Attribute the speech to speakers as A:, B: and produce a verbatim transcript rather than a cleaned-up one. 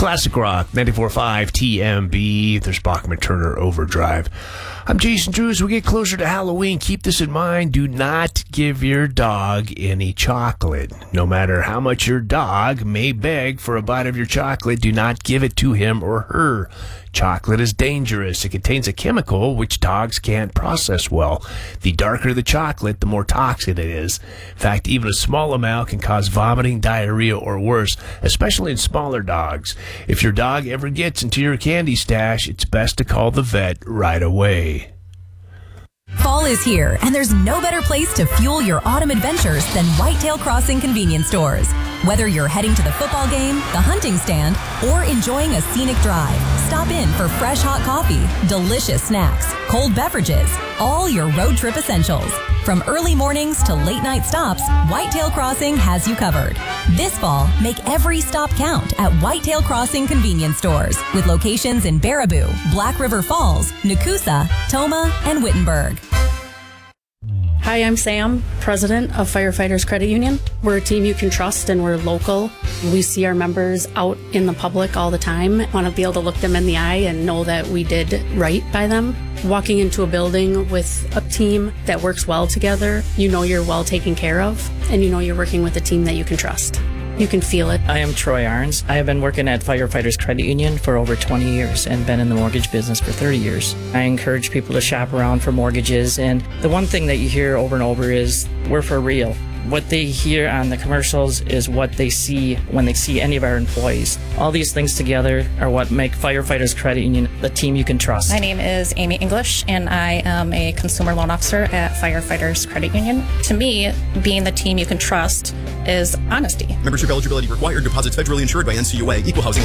A: Classic Rock, ninety-four point five T M B. There's Bachman Turner Overdrive. I'm Jason Drew. As we get closer to Halloween, keep this in mind. Do not give your dog any chocolate. No matter how much your dog may beg for a bite of your chocolate, do not give it to him or her. Chocolate is dangerous. It contains a chemical which dogs can't process well. The darker the chocolate, the more toxic it is. In fact, even a small amount can cause vomiting, diarrhea, or worse, especially in smaller dogs. If your dog ever gets into your candy stash, it's best to call the vet right away.
B: Fall is here, and there's no better place to fuel your autumn adventures than Whitetail Crossing convenience stores. Whether you're heading to the football game, the hunting stand, or enjoying a scenic drive, stop in for fresh hot coffee, delicious snacks, cold beverages, all your road trip essentials. From early mornings to late night stops, Whitetail Crossing has you covered. This fall, make every stop count at Whitetail Crossing convenience stores with locations in Baraboo, Black River Falls, Nakusa, Toma, and Wittenberg.
C: Hi, I'm Sam, president of Firefighters Credit Union. We're a team you can trust and we're local. We see our members out in the public all the time. Want to be able to look them in the eye and know that we did right by them. Walking into a building with a team that works well together, you know you're well taken care of and you know you're working with a team that you can trust. You can feel it.
D: I am Troy Arns. I have been working at Firefighters Credit Union for over twenty years and been in the mortgage business for thirty years. I encourage people to shop around for mortgages, and the one thing that you hear over and over is, we're for real. What they hear on the commercials is what they see when they see any of our employees. All these things together are what make Firefighters Credit Union the team you can trust.
E: My name is Amy English, and I am a consumer loan officer at Firefighters Credit Union. To me, being the team you can trust is honesty.
F: Membership eligibility required. Deposits federally insured by N C U A. Equal housing